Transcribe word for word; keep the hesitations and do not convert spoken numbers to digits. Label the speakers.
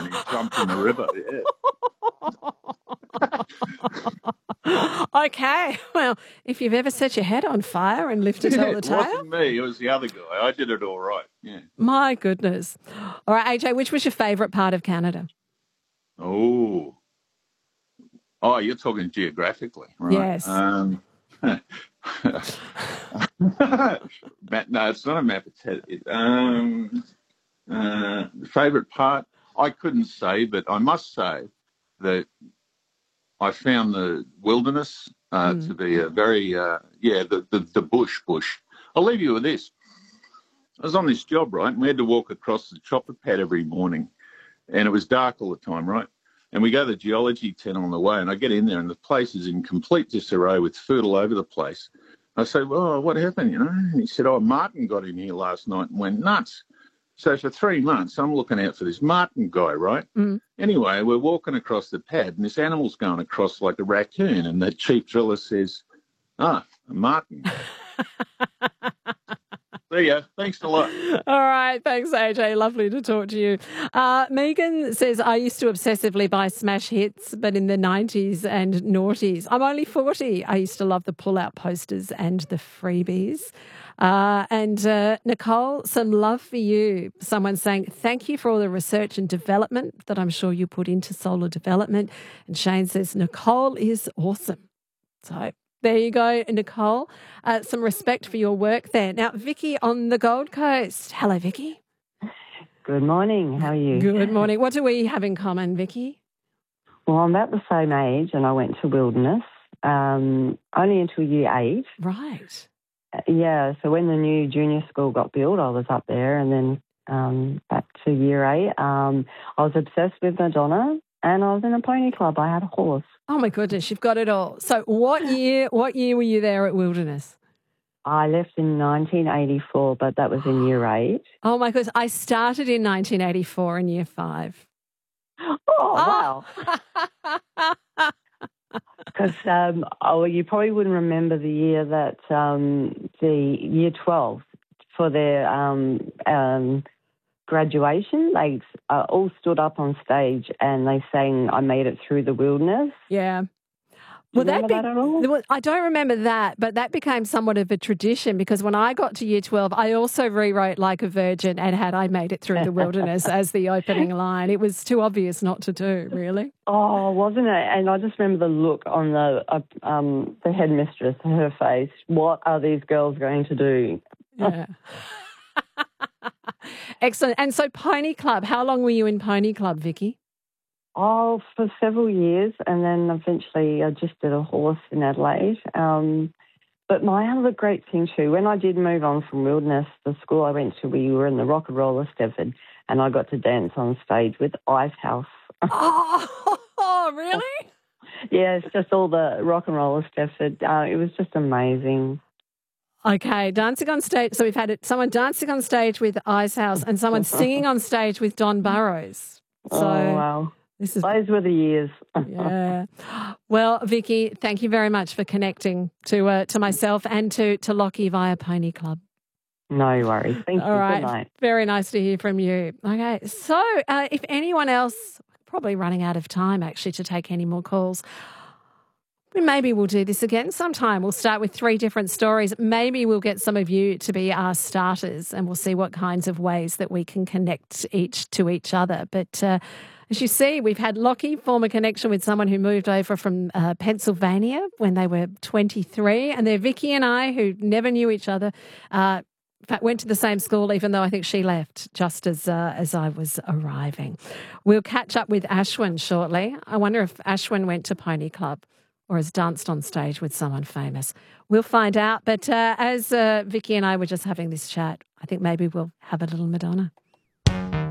Speaker 1: and he jumped in the river. Yeah.
Speaker 2: Okay, well, if you've ever set your head on fire and lived to tell
Speaker 1: Yeah,
Speaker 2: the
Speaker 1: it
Speaker 2: tale.
Speaker 1: wasn't me. It was the other guy. I did it all right. Yeah.
Speaker 2: My goodness. All right, A J, which was your favourite part of Canada?
Speaker 1: Oh. Oh, you're talking geographically, right?
Speaker 2: Yes.
Speaker 1: Um, no, it's not a map. It's um, uh, favourite part. I couldn't say, but I must say that I found the wilderness uh, mm. to be a very, uh, yeah, the, the, the bush, bush. I'll leave you with this. I was on this job, right, and we had to walk across the chopper pad every morning, and it was dark all the time, right? And we go to the geology tent on the way, and I get in there, and the place is in complete disarray with food all over the place. I say, well, what happened, you know? And he said, oh, Martin got in here last night and went nuts. So for three months, I'm looking out for this Martin guy, right? Mm. Anyway, we're walking across the pad, and this animal's going across like a raccoon, and the chief driller says, ah, Martin. There you go. Thanks a lot.
Speaker 2: All right. Thanks, A J. Lovely to talk to you. Uh, Megan says, I used to obsessively buy smash hits, but in the nineties and noughties. I'm only forty. I used to love the pull-out posters and the freebies. Uh, and uh, Nicole, some love for you. Someone saying, thank you for all the research and development that I'm sure you put into solar development. And Shane says, Nicole is awesome. So there you go, Nicole. Uh, some respect for your work there. Now, Vicky on the Gold Coast. Hello, Vicky.
Speaker 3: Good morning. How are you?
Speaker 2: Good morning. What do we have in common, Vicky?
Speaker 3: Well, I'm about the same age, and I went to Wilderness um, only until year eight.
Speaker 2: Right.
Speaker 3: Yeah, so when the new junior school got built, I was up there, and then um, back to year eight. Um, I was obsessed with Madonna, and I was in a pony club. I had a horse.
Speaker 2: Oh my goodness, you've got it all. So, what year? What year were you there at Wilderness?
Speaker 3: I left in nineteen eighty-four, but that was in year eight.
Speaker 2: Oh my goodness, I started in nineteen eighty-four in year five.
Speaker 3: Oh, wow. Because um, oh, you probably wouldn't remember the year that um, the year twelve for their um, um, graduation, they uh, all stood up on stage and they sang "I Made It Through the Wilderness."
Speaker 2: Yeah.
Speaker 3: Do you
Speaker 2: well,
Speaker 3: remember
Speaker 2: that, be,
Speaker 3: that at all?
Speaker 2: I don't remember that, but that became somewhat of a tradition because when I got to year twelve, I also rewrote Like a Virgin and had I Made It Through the Wilderness as the opening line. It was too obvious not to do, really.
Speaker 3: Oh, wasn't it? And I just remember the look on the uh, um, the headmistress, her face. What are these girls going to do?
Speaker 2: Yeah. Excellent. And so Pony Club, how long were you in Pony Club, Vicky?
Speaker 3: Oh, for several years, and then eventually I just did a horse in Adelaide. Um, but my other great thing too, when I did move on from Wilderness, the school I went to, we were in the Rock and Roller Stepford, and I got to dance on stage with Icehouse.
Speaker 2: Oh, really?
Speaker 3: Yeah, it's just all the Rock and Roller Stepford. Uh, it was just amazing.
Speaker 2: Okay, dancing on stage. So we've had it, someone dancing on stage with Icehouse and someone singing on stage with Don Burrows. So,
Speaker 3: oh, wow.
Speaker 2: This is,
Speaker 3: Those were the years.
Speaker 2: Yeah. Well, Vicky, thank you very much for connecting to uh, to myself and to, to Lockie via Pony Club.
Speaker 3: No worries. Thank you.
Speaker 2: All right.
Speaker 3: Good night.
Speaker 2: Very nice to hear from you. Okay. So uh, if anyone else, probably running out of time actually to take any more calls, maybe we'll do this again sometime. We'll start with three different stories. Maybe we'll get some of you to be our starters and we'll see what kinds of ways that we can connect each to each other. But uh, as you see, we've had Lockie form a connection with someone who moved over from uh, Pennsylvania when they were twenty-three. And there Vicky and I, who never knew each other, uh, in fact, went to the same school, even though I think she left just as uh, as I was arriving. We'll catch up with Ashwin shortly. I wonder if Ashwin went to Pony Club or has danced on stage with someone famous. We'll find out. But uh, as uh, Vicky and I were just having this chat, I think maybe we'll have a little Madonna.